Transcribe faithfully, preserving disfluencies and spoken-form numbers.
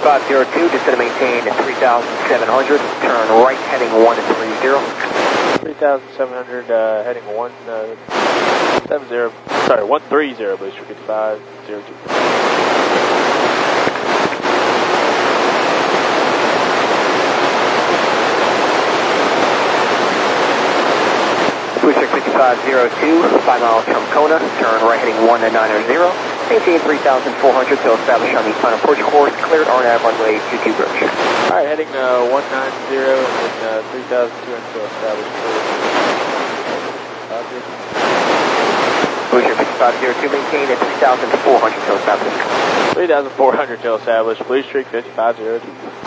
fifty-five zero two, descend and maintain at three thousand seven hundred, turn right heading one three zero. three thousand seven hundred, uh, heading one, uh, seven zero, sorry, one three zero, booster fifty-five zero two. Booster fifty-five zero two, five miles from Kona, turn right heading one nine zero, maintain three thousand four hundred till established on the final approach course, cleared R N A V runway two two approach. Alright, heading uh, one nine zero and then uh, three thousand two hundred till established course. Booster fifty-five zero two, maintain at three thousand four hundred till established. three thousand four hundred till established, Blue Streak fifty-five zero two.